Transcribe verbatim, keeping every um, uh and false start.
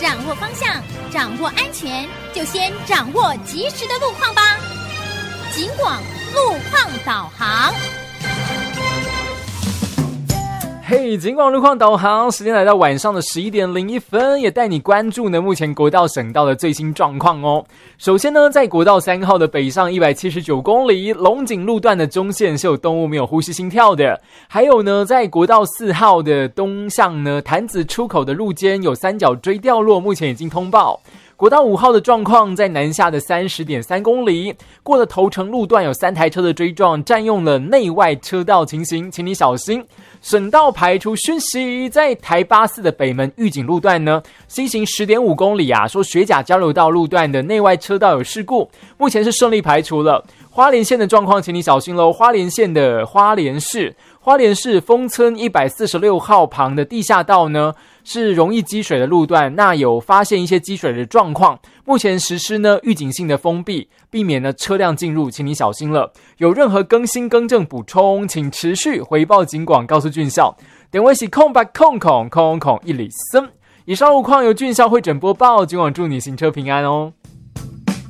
掌握方向，掌握安全，就先掌握及时的路况吧。警广路况导航。 嘿，警广路况导航，时间来到晚上的十一点零一分，也带你关注呢目前国道省道的最新状况哦。首先呢，在国道三号的北上一百七十九公里龙井路段的中线是有动物没有呼吸心跳的，还有呢，在国道四号的东向呢潭子出口的路肩有三角锥掉落，目前已经通报。国道五号的状况，在南下的 三十点三公里，过了头城路段有三台车的追撞，占用了内外车道情形，请你小心。省道排除讯息，在台八四的北门玉井路段呢，西行 十点五公里啊，说学甲交流道路段的内外车道有事故，目前是顺利排除了。花莲县的状况，请你小心咯。花莲县的花莲市，花莲市丰村一百四十六号旁的地下道呢，是容易积水的路段，那有发现一些积水的状况，目前实施呢预警性的封闭，避免呢车辆进入，请你小心了。有任何更新更正补充，请持续回报警广，告诉俊孝。电话是空八空空空空一里森。以上路况由俊孝会诊播报，警广祝你行车平安哦。